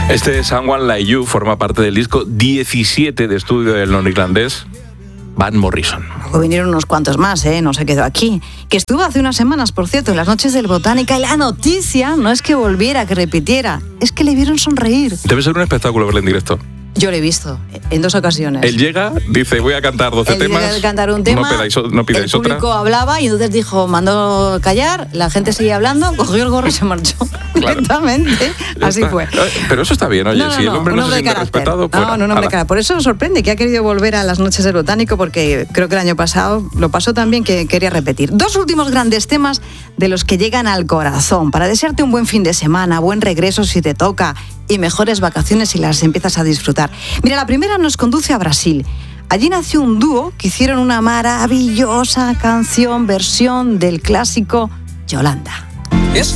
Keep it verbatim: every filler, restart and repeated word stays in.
Este Someone Like You forma parte del disco diecisiete de estudio del norirlandés Van Morrison. Luego vinieron unos cuantos más, ¿eh? No se quedó aquí. Que estuvo hace unas semanas, por cierto, en las noches del Botánica, y la noticia no es que volviera, que repitiera, es que le vieron sonreír. Debe ser un espectáculo verle en directo. Yo lo he visto en dos ocasiones. Él llega, dice, voy a cantar doce Él temas. Llega a cantar un tema, no pidáis, no pidáis el público otra. hablaba y entonces dijo, mandó callar, la gente seguía hablando, cogió el gorro y se marchó. Claro. Directamente. Así Está. fue. Pero eso está bien, oye, No, no, si el hombre no, no se siente respetado, fuera. No, no, no, hombre de cara. Por eso me sorprende que ha querido volver a las noches del Botánico, porque creo que el año pasado lo pasó tan bien que quería repetir. Dos últimos grandes temas de los que llegan al corazón, para desearte un buen fin de semana, buen regreso si te toca, y mejores vacaciones si las empiezas a disfrutar. Mira, la primera nos conduce a Brasil. Allí nació un dúo que hicieron una maravillosa canción, versión del clásico Yolanda. Es